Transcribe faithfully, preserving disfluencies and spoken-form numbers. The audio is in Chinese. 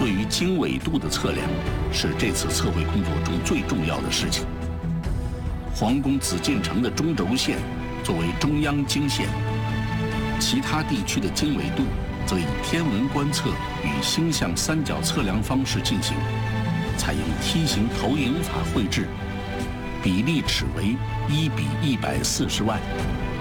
对于经纬度的测量是这次测绘工作中最重要的事情。皇宫紫禁城的中轴线作为中央经线，其他地区的经纬度则以天文观测与星象三角测量方式进行，采用梯形投影法绘制，比例尺为一比一百四十万。